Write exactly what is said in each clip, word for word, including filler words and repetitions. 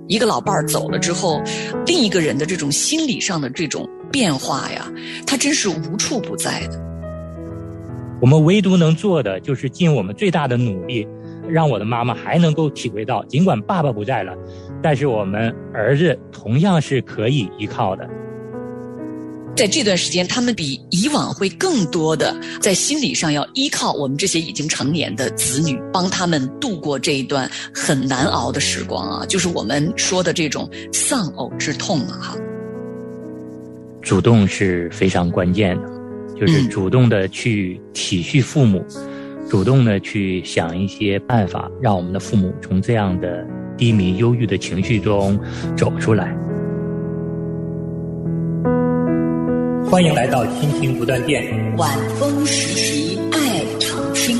一个老伴儿走了之后，另一个人的这种心理上的这种变化呀，它真是无处不在的。 我们唯独能做的就是尽我们最大的努力，让我的妈妈还能够体会到，尽管爸爸不在了，但是我们儿子同样是可以依靠的。 在这段时间，他们比以往会更多的在心理上要依靠我们这些已经成年的子女，帮他们度过这一段很难熬的时光啊，就是我们说的这种丧偶之痛啊哈。 主动是非常关键的，就是主动的去体恤父母，嗯、主动的去想一些办法，让我们的父母从这样的低迷忧郁的情绪中走出来。欢迎来到亲情不断电， 晚风时习爱常青。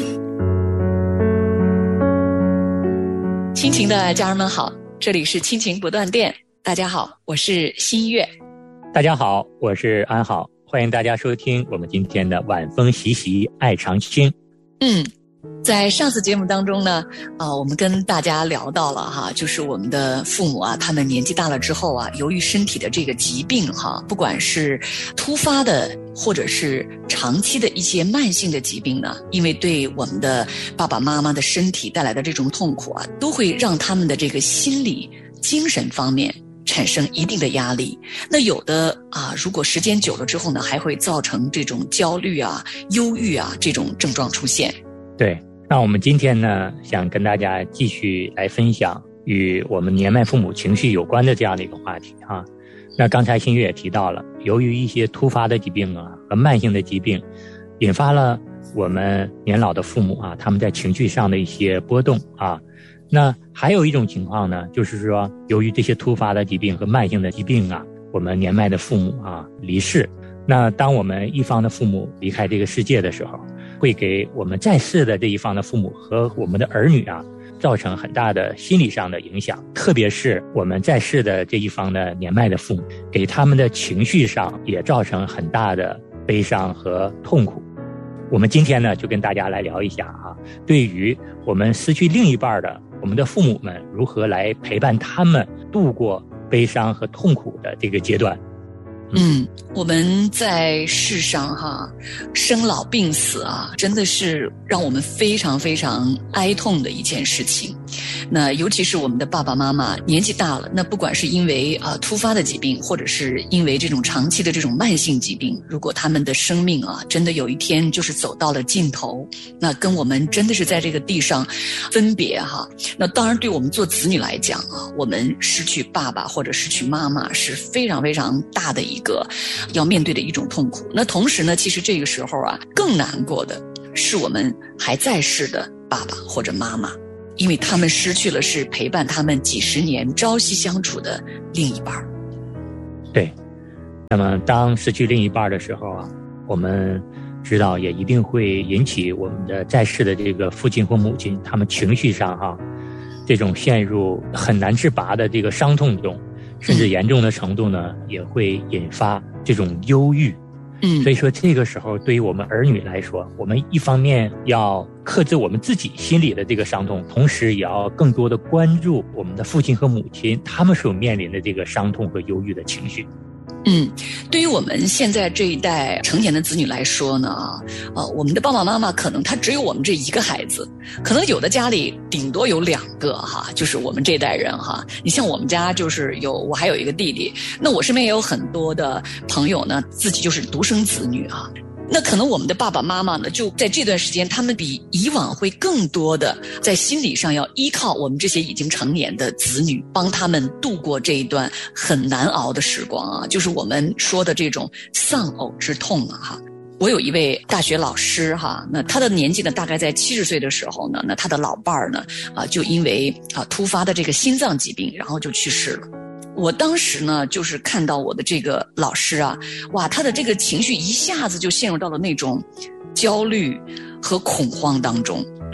亲情的家人们好，这里是亲情不断电。大家好，我是新月。 大家好，我是安好。欢迎大家收听我们今天的晚风习习爱常青。 嗯。在上次节目当中呢，啊、呃，我们跟大家聊到了哈，就是我们的父母啊，他们年纪大了之后啊，由于身体的这个疾病哈，不管是突发的或者是长期的一些慢性的疾病呢，因为对我们的爸爸妈妈的身体带来的这种痛苦啊，都会让他们的这个心理、精神方面产生一定的压力。那有的啊，如果时间久了之后呢，还会造成这种焦虑啊、忧郁啊这种症状出现。 对。那我们今天呢，想跟大家继续来分享与我们年迈父母情绪有关的这样的一个话题哈。那刚才新月也提到了，由于一些突发的疾病啊和慢性的疾病，引发了我们年老的父母啊，他们在情绪上的一些波动啊。那还有一种情况呢，就是说由于这些突发的疾病和慢性的疾病啊，我们年迈的父母啊离世。那当我们一方的父母离开这个世界的时候，会给我们在世的这一方的父母和我们的儿女啊，造成很大的心理上的影响。特别是我们在世的这一方的年迈的父母，给他们的情绪上也造成很大的悲伤和痛苦。我们今天呢，就跟大家来聊一下啊，对于我们失去另一半的我们的父母们，如何来陪伴他们度过悲伤和痛苦的这个阶段。 嗯，我们在世上哈，生老病死啊，真的是让我们非常非常哀痛的一件事情。那尤其是我们的爸爸妈妈年纪大了，那不管是因为啊、呃、突发的疾病，或者是因为这种长期的这种慢性疾病，如果他们的生命啊真的有一天就是走到了尽头，那跟我们真的是在这个地上分别哈。那当然对我们做子女来讲啊，我们失去爸爸或者失去妈妈是非常非常大的一个要面对的一种痛苦。那同时呢，其实这个时候啊，更难过的是我们还在世的爸爸或者妈妈，因为他们失去了是陪伴他们几十年朝夕相处的另一半。 对，那么当失去另一半的时候啊，我们知道也一定会引起我们的在世的这个父亲或母亲，他们情绪上哈、啊，这种陷入很难自拔的这个伤痛中，甚至严重的程度呢，也会引发这种忧郁。 嗯， 所以说这个时候对于我们儿女来说，我们一方面要克制我们自己心里的这个伤痛，同时也要更多的关注我们的父亲和母亲他们所面临的这个伤痛和忧郁的情绪。 嗯，对于我们现在这一代成年的子女来说呢，呃，我们的爸爸妈妈可能他只有我们这一个孩子，可能有的家里顶多有两个哈，就是我们这代人哈。你像我们家就是有，我还有一个弟弟，那我身边也有很多的朋友呢，自己就是独生子女啊。那可能我们的爸爸妈妈呢，就在这段时间，他们比以往会更多的在心理上要依靠我们这些已经成年的子女，帮他们度过这一段很难熬的时光啊，就是我们说的这种丧偶之痛啊哈。我有一位大学老师哈，那他的年纪呢大概在七十岁的时候呢，那他的老伴儿呢啊就因为啊突发的这个心脏疾病，然后就去世了。我当时呢，就是看到我的这个老师啊，哇，他的这个情绪一下子就陷入到了那种焦虑和恐慌当中。 嗯，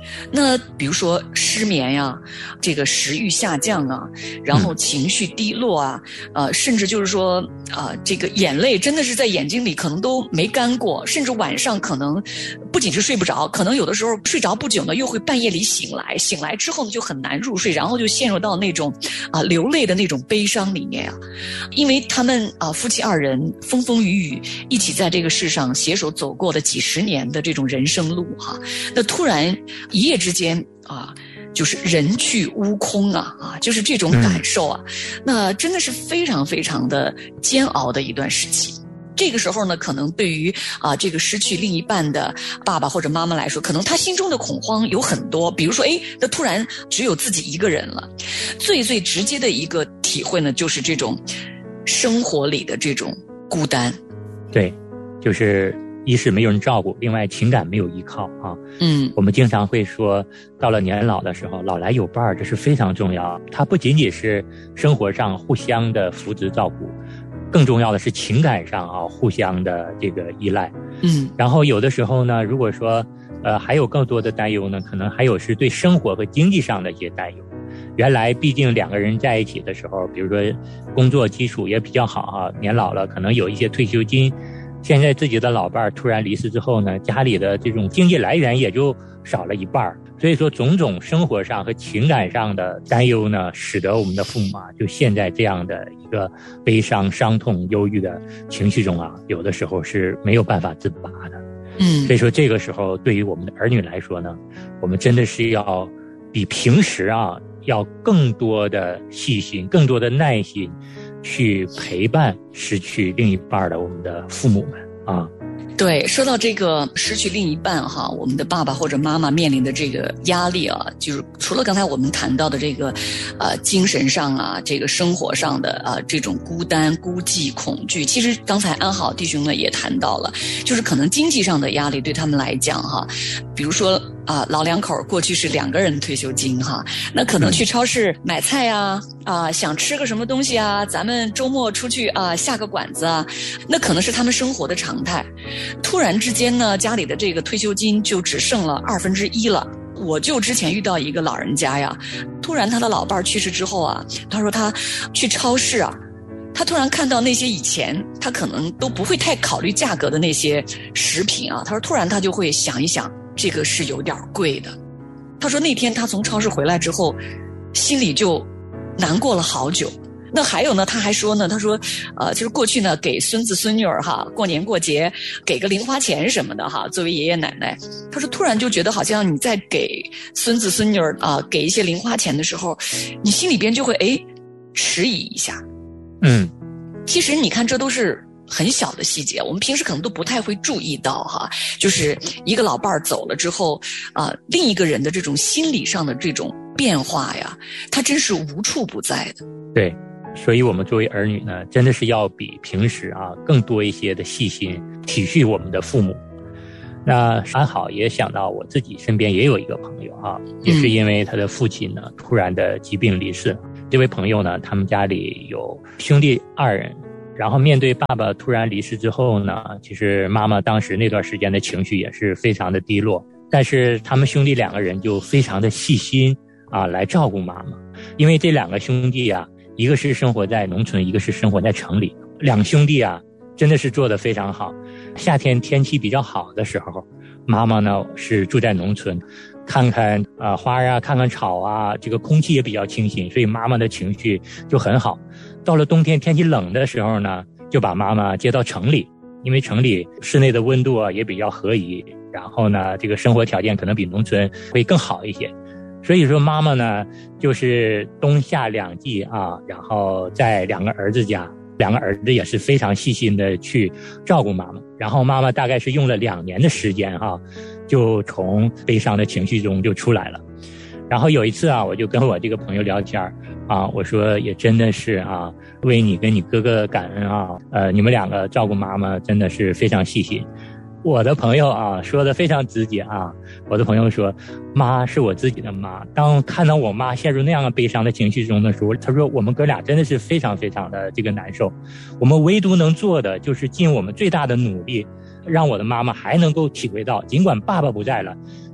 那比如说失眠呀，这个食欲下降啊，然后情绪低落啊，呃，甚至就是说，呃，这个眼泪真的是在眼睛里可能都没干过，甚至晚上可能不仅是睡不着，可能有的时候睡着不久呢，又会半夜里醒来，醒来之后呢就很难入睡，然后就陷入到那种啊、呃、流泪的那种悲伤里面啊，因为他们啊、呃、夫妻二人风风雨雨一起在这个世上携手走过了几十年的这种人生路哈、啊，那突然一夜之间啊，就是人去屋空啊啊，就是这种感受啊，嗯、那真的是非常非常的煎熬的一段时期。这个时候呢，可能对于啊这个失去另一半的爸爸或者妈妈来说，可能他心中的恐慌有很多，比如说，哎，那突然只有自己一个人了。最最直接的一个体会呢，就是这种生活里的这种孤单。 对，就是一是没有人照顾，另外情感没有依靠啊。嗯，我们经常会说，到了年老的时候，老来有伴儿，这是非常重要。它不仅仅是生活上互相的扶持照顾，更重要的是情感上啊互相的这个依赖。嗯，然后有的时候呢，如果说呃还有更多的担忧呢，可能还有是对生活和经济上的一些担忧。原来毕竟两个人在一起的时候，比如说工作基础也比较好啊，年老了可能有一些退休金。现在自己的老伴儿突然离世之后呢，家里的这种经济来源也就少了一半，所以说种种生活上和情感上的担忧呢，使得我们的父母啊，就陷在这样的一个悲伤、伤痛、忧郁的情绪中啊，有的时候是没有办法自拔的。嗯，所以说这个时候对于我们的儿女来说呢，我们真的是要比平时啊要更多的细心，更多的耐心。去陪伴失去另一半的我们的父母们啊。 对，说到这个失去另一半哈，我们的爸爸或者妈妈面临的这个压力啊，就是除了刚才我们谈到的这个呃精神上啊，这个生活上的啊、呃、这种孤单、孤寂、恐惧，其实刚才安好弟兄呢也谈到了，就是可能经济上的压力对他们来讲哈，比如说啊，老两口过去是两个人退休金哈，那可能去超市买菜啊，啊，想吃个什么东西啊，咱们周末出去啊下个馆子啊，那可能是他们生活的常态。突然之间呢，家里的这个退休金就只剩了二分之一了。我就之前遇到一个老人家呀，突然他的老伴去世之后啊，他说他去超市啊，他突然看到那些以前他可能都不会太考虑价格的那些食品啊，他说突然他就会想一想，这个是有点贵的。他说那天他从超市回来之后，心里就难过了好久。那还有呢，他还说呢，他说呃就是过去呢给孙子孙女儿哈过年过节给个零花钱什么的哈，作为爷爷奶奶，他说突然就觉得好像你在给孙子孙女儿啊、呃、给一些零花钱的时候，你心里边就会诶迟疑一下。嗯，其实你看这都是很小的细节，我们平时可能都不太会注意到哈，就是一个老伴儿走了之后啊、呃，另一个人的这种心理上的这种变化呀，他真是无处不在的。 对，所以我们作为儿女呢，真的是要比平时啊更多一些的细心体恤我们的父母。那安好也想到我自己身边也有一个朋友啊，也是因为他的父亲呢突然的疾病离世。这位朋友呢，他们家里有兄弟二人，然后面对爸爸突然离世之后呢，其实妈妈当时那段时间的情绪也是非常的低落，但是他们兄弟两个人就非常的细心啊来照顾妈妈。因为这两个兄弟啊，一个是生活在农村，一个是生活在城里，两兄弟啊真的是做得非常好。夏天天气比较好的时候，妈妈呢是住在农村，看看啊、呃、花啊，看看草啊，这个空气也比较清新，所以妈妈的情绪就很好。到了冬天天气冷的时候呢，就把妈妈接到城里，因为城里室内的温度啊也比较合宜，然后呢这个生活条件可能比农村会更好一些。所以说妈妈呢就是冬夏两季啊，然后在两个儿子家，两个儿子也是非常细心的去照顾妈妈。然后妈妈大概是用了两年的时间哈、啊，就从悲伤的情绪中就出来了。然后有一次啊，我就跟我这个朋友聊天啊，我说也真的是啊，为你跟你哥哥感恩啊，呃，你们两个照顾妈妈真的是非常细心。我的朋友啊说的非常直接啊，我的朋友说，妈是我自己的妈，当看到我妈陷入那样的悲伤的情绪中的时候，他说我们哥俩真的是非常非常的这个难受，我们唯独能做的就是尽我们最大的努力，让我的妈妈还能够体会到，尽管爸爸不在了，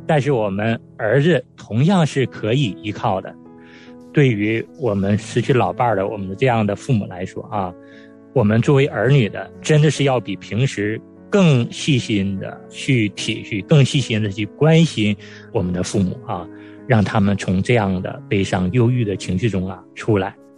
但是我们儿子同样是可以依靠的。对于我们失去老伴的我们的这样的父母来说啊，我们作为儿女的真的是要比平时更细心的去体恤，更细心的去关心我们的父母啊，让他们从这样的悲伤忧郁的情绪中啊出来。